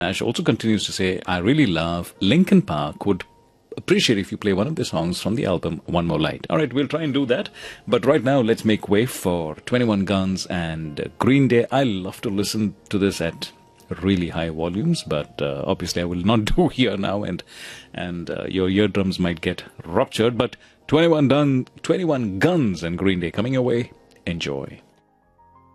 Ash also continues to say, I really love Linkin Park. Would appreciate if you play one of the songs from the album One More Light. All right, we'll try and do that. But right now, let's make way for 21 Guns and Green Day. I love to listen to this at really high volumes, but obviously I will not do here now, and your eardrums might get ruptured. But 21 Guns and Green Day coming your way. Enjoy.